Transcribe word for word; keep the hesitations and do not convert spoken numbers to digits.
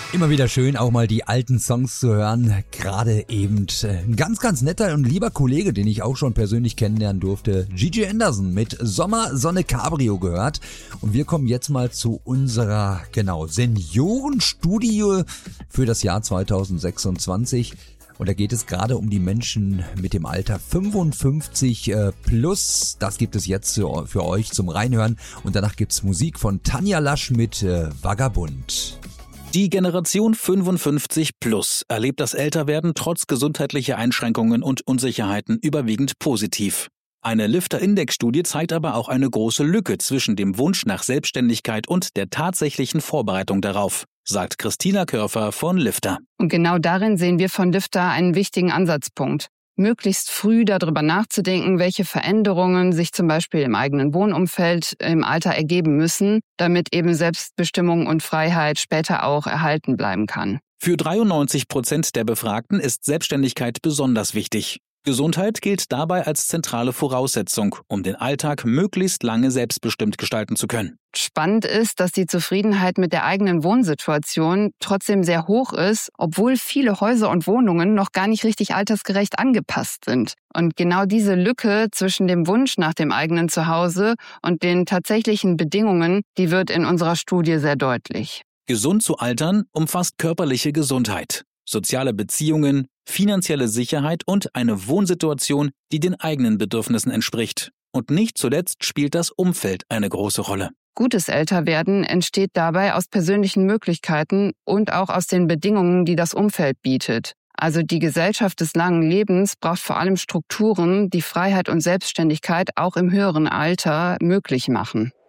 Immer wieder schön, auch mal die alten Songs zu hören. Gerade eben ein ganz, ganz netter und lieber Kollege, den ich auch schon persönlich kennenlernen durfte, Gigi Anderson mit Sommer, Sonne, Cabrio gehört. Und wir kommen jetzt mal zu unserer, genau, Seniorenstudie für das Jahr zweitausendsechsundzwanzig. Und da geht es gerade um die Menschen mit dem Alter fünfundfünfzig äh, plus. Das gibt es jetzt für, für euch zum Reinhören. Und danach gibt's Musik von Tanja Lasch mit äh, Vagabund. Die Generation fünfundfünfzig plus erlebt das Älterwerden trotz gesundheitlicher Einschränkungen und Unsicherheiten überwiegend positiv. Eine Lifter-Index-Studie zeigt aber auch eine große Lücke zwischen dem Wunsch nach Selbstständigkeit und der tatsächlichen Vorbereitung darauf, sagt Christina Körfer von Lifter. Und genau darin sehen wir von Lifter einen wichtigen Ansatzpunkt. Möglichst früh darüber nachzudenken, welche Veränderungen sich zum Beispiel im eigenen Wohnumfeld im Alter ergeben müssen, damit eben Selbstbestimmung und Freiheit später auch erhalten bleiben kann. Für dreiundneunzig Prozent der Befragten ist Selbstständigkeit besonders wichtig. Gesundheit gilt dabei als zentrale Voraussetzung, um den Alltag möglichst lange selbstbestimmt gestalten zu können. Spannend ist, dass die Zufriedenheit mit der eigenen Wohnsituation trotzdem sehr hoch ist, obwohl viele Häuser und Wohnungen noch gar nicht richtig altersgerecht angepasst sind. Und genau diese Lücke zwischen dem Wunsch nach dem eigenen Zuhause und den tatsächlichen Bedingungen, die wird in unserer Studie sehr deutlich. Gesund zu altern umfasst körperliche Gesundheit, soziale Beziehungen, finanzielle Sicherheit und eine Wohnsituation, die den eigenen Bedürfnissen entspricht. Und nicht zuletzt spielt das Umfeld eine große Rolle. Gutes Älterwerden entsteht dabei aus persönlichen Möglichkeiten und auch aus den Bedingungen, die das Umfeld bietet. Also die Gesellschaft des langen Lebens braucht vor allem Strukturen, die Freiheit und Selbstständigkeit auch im höheren Alter möglich machen.